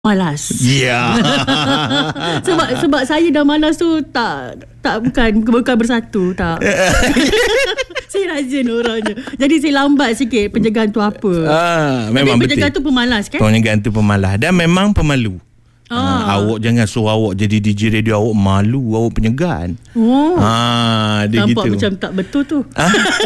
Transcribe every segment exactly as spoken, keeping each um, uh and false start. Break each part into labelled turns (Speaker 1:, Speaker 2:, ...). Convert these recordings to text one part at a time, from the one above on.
Speaker 1: malas.
Speaker 2: Ya. Yeah.
Speaker 1: sebab sebab saya dah malas tu tak tak bukan bukan bersatu tak. Saya rajin orangnya. Jadi saya lambat sikit pencegahan tu apa.
Speaker 2: Ah, memang
Speaker 1: tapi pencegahan
Speaker 2: betul.
Speaker 1: tu pemalas kan?
Speaker 2: Pencegahan tu pemalas dan memang pemalu.
Speaker 1: Ah.
Speaker 2: Ah, awak jangan suruh awak jadi D J radio, awak malu, awak penyegan.
Speaker 1: Oh.
Speaker 2: Ah, dia
Speaker 1: nampak
Speaker 2: gitu.
Speaker 1: macam tak betul tu.
Speaker 2: Ah?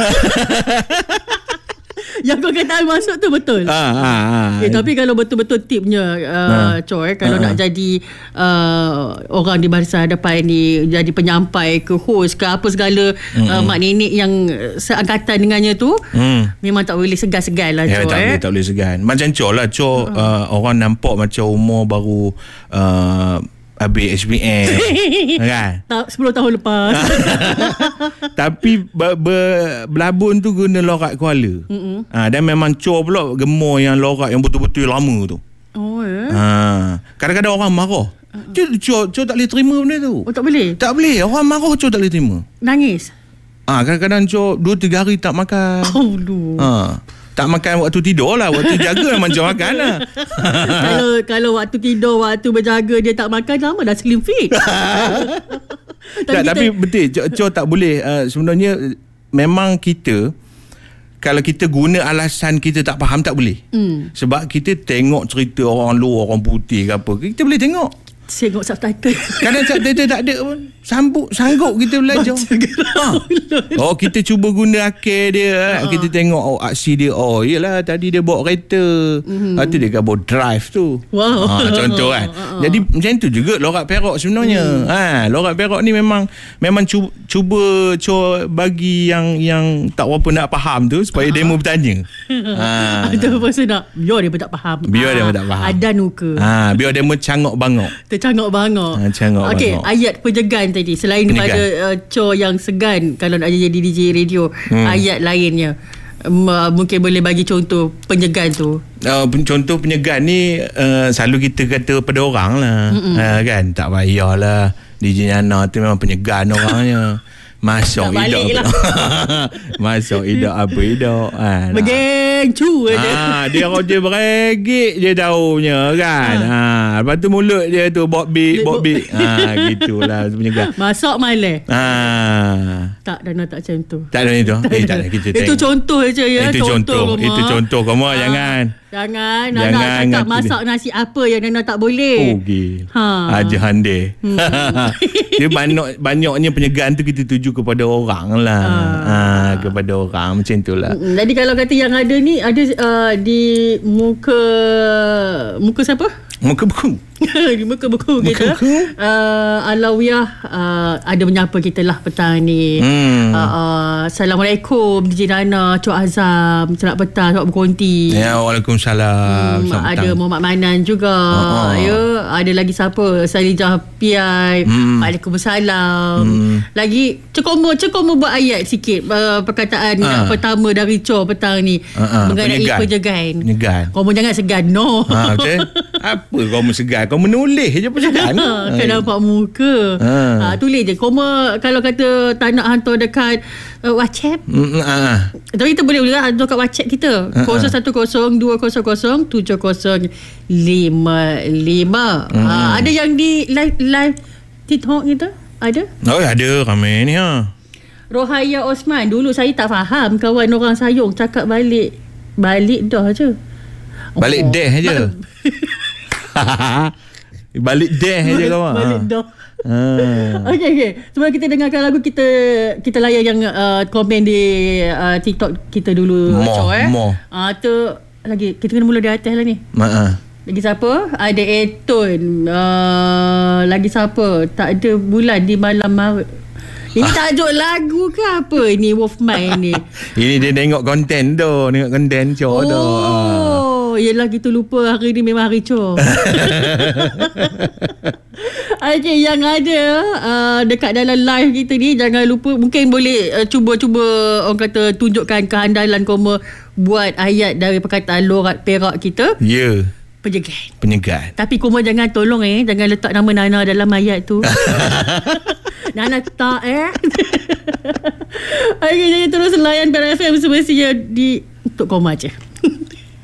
Speaker 1: Yang kau kata masuk tu betul.
Speaker 2: Ah, ah, ah.
Speaker 1: Okay, tapi kalau betul-betul tipnya uh, ah. Coy, kalau ah. nak jadi uh, orang di barisan hadapan ni, jadi penyampai ke host ke apa segala, mm-hmm. uh, mak nenek yang seangkatan dengannya tu, mm. memang tak boleh segan-segan lah
Speaker 2: ya,
Speaker 1: Coy.
Speaker 2: Tak
Speaker 1: eh.
Speaker 2: boleh, tak boleh segan. Macam Coy lah, Coy uh. uh, orang nampak macam umur baru uh, habis H B M kan?
Speaker 1: sepuluh tahun lepas.
Speaker 2: Tapi ber, ber, belabun tu guna lorak Kuala. Ha, dan memang Coy pula gemar yang lorak yang betul-betul lama tu.
Speaker 1: Oh ya.
Speaker 2: Ha, kadang-kadang orang marah. Coy, Coy, Coy tak boleh terima benda tu.
Speaker 1: Oh tak boleh?
Speaker 2: Tak boleh. Orang marah Coy tak boleh terima.
Speaker 1: Nangis?
Speaker 2: Ah, ha, kadang-kadang Coy dua tiga hari tak makan.
Speaker 1: Oh lu.
Speaker 2: Ha. Tak makan waktu tidur lah. Waktu jaga memang Coy makan lah.
Speaker 1: Kalau kalau waktu tidur, waktu berjaga dia tak makan, lama dah slim fit.
Speaker 2: tapi, tak, kita... tapi betul Coy tak boleh. uh, Sebenarnya memang kita, kalau kita guna alasan kita tak faham, tak boleh. mm. Sebab kita tengok cerita orang luar, orang putih ke apa, kita boleh tengok.
Speaker 1: Tengok subtitle.
Speaker 2: Kadang subtitle tak ada pun, sambut, sanggup kita belajar. Ha. Oh, kita cuba guna akal dia. uh-huh. Kita tengok oh, aksi dia. Oh yelah, tadi dia bawa kereta, mm-hmm. Lepas tu dia bawa drive tu.
Speaker 1: Wow.
Speaker 2: Ha, contoh kan. uh-huh. Jadi macam tu juga lorak Perak sebenarnya. mm. ha, Lorak Perak ni memang Memang cuba, cuba cuba bagi yang Yang tak berapa nak faham tu, supaya uh-huh. demo bertanya. ha.
Speaker 1: Ada apa nak, biar dia pun tak faham.
Speaker 2: Biar
Speaker 1: ha.
Speaker 2: dia pun tak faham.
Speaker 1: Ada nuka.
Speaker 2: ha, Biar demo cangok bangok.
Speaker 1: Tercangok bangok.
Speaker 2: ha, Cangok
Speaker 1: Okey,
Speaker 2: bangok.
Speaker 1: ayat pencegahan tadi, selain
Speaker 2: Penyegan.
Speaker 1: daripada uh, Coy yang segan kalau nak jadi D J radio, hmm. ayat lainnya um, uh, mungkin boleh bagi contoh pencegahan tu.
Speaker 2: Uh, contoh penyegan ni uh, selalu kita kata pada orang lah. uh, kan, tak payahlah D J Nana tu memang penyegan orangnya. Masuk hidup lah. Masuk hidup apa hidup ha,
Speaker 1: bergeng cu je.
Speaker 2: ha, Dia roja beregik je daunnya kan. ha. ha, Lepas tu mulut dia tu bok bik bok bik. ha, Gitulah penyegan.
Speaker 1: Masuk malam.
Speaker 2: ha.
Speaker 1: Tak, Dana tak macam tu.
Speaker 2: Tak ada itu. Eh, tak ada, kita
Speaker 1: itu
Speaker 2: tengok.
Speaker 1: contoh je ya.
Speaker 2: Itu contoh, contoh. Itu contoh kamu. ha. Jangan
Speaker 1: Jangan Nana cakap masak dia. Nasi apa yang Nana tak boleh.
Speaker 2: Oh gil ha. Aja handai. hmm. Dia banyak, banyaknya penyegan tu kita tuju kepada orang lah. ha. Ha, kepada orang macam tu lah.
Speaker 1: Jadi kalau kata yang ada ni, ada uh, di muka muka siapa?
Speaker 2: Muka buku.
Speaker 1: Di muka buku
Speaker 2: muka
Speaker 1: kita
Speaker 2: buku.
Speaker 1: Uh, Alawiyah uh, ada menyapa kita lah petang ni. hmm. uh, uh, Assalamualaikum D J Nana, Cok Azam, selamat petang, selamat berkonti.
Speaker 2: Ya, Waalaikumsalam.
Speaker 1: hmm, Ada Muhammad Manan juga. oh. Ya, ada lagi siapa? Salijah Piai. hmm. Waalaikumsalam. hmm. Lagi Cekomo Cekomo buat ayat sikit uh, perkataan uh. pertama dari Cok petang ni. uh-uh. Mengenai pencegahan.
Speaker 2: Penyegan.
Speaker 1: Kamu jangan segan. No.
Speaker 2: ha, Betul. Apa kamu segan? Kau menulis je pencegahan.
Speaker 1: Kan nampak muka. ha. Ha, tulis je. Kamu kalau kata tak nak hantar dekat uh, WhatsApp. mm, uh. Tapi kita boleh juga hantar kat WhatsApp kita. uh-uh. kosong satu kosong dua kosong kosong tujuh kosong lima lima. mm. ha, Ada yang di live, live TikTok kita? Ada?
Speaker 2: Oh ada ramai ni ha.
Speaker 1: Rohaya Osman. Dulu saya tak faham kawan orang sayung cakap balik. Balik dah je.
Speaker 2: Balik oh. deh je. Balik deh je kau.
Speaker 1: Balik dah.
Speaker 2: Ha.
Speaker 1: Okey okey. Sebelum kita dengarkan lagu, kita kita layan yang uh, komen di uh, TikTok kita dulu.
Speaker 2: Mo,
Speaker 1: eh.
Speaker 2: mo.
Speaker 1: Ah uh, tu lagi kita kena mula dari atas lah ni.
Speaker 2: Ha.
Speaker 1: Lagi siapa? Ada Eton. Uh, lagi siapa? Tak ada bulan di malam Maret. Ini tajuk lagu ke apa ni Wolfman ni? Ini
Speaker 2: dia tengok konten tu, tengok konten Cok tu.
Speaker 1: Oh, yelah kita lupa hari ni memang hari Cok. Okay, yang ada uh, dekat dalam live kita ni, jangan lupa mungkin boleh uh, cuba-cuba orang kata tunjukkan kehandalan koma buat ayat dari perkataan lorat Perak kita.
Speaker 2: Ya. Yeah.
Speaker 1: Penyegan.
Speaker 2: Penyegan.
Speaker 1: Tapi koma jangan tolong eh, jangan letak nama Nana dalam ayat tu. Nana tak eh. Okay, jadi terus layan Perak F M semestinya di untuk koma je.